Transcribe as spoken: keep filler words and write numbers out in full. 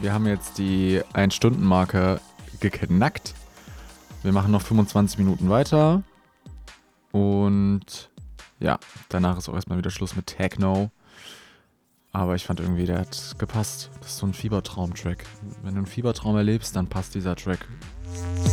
wir haben jetzt die ein-Stunden-Marke geknackt. Wir machen noch fünfundzwanzig Minuten weiter. Und ja, danach ist auch erstmal wieder Schluss mit Techno. Aber ich fand irgendwie, der hat gepasst. Das ist so ein Fiebertraum-Track. Wenn du einen Fiebertraum erlebst, dann passt dieser Track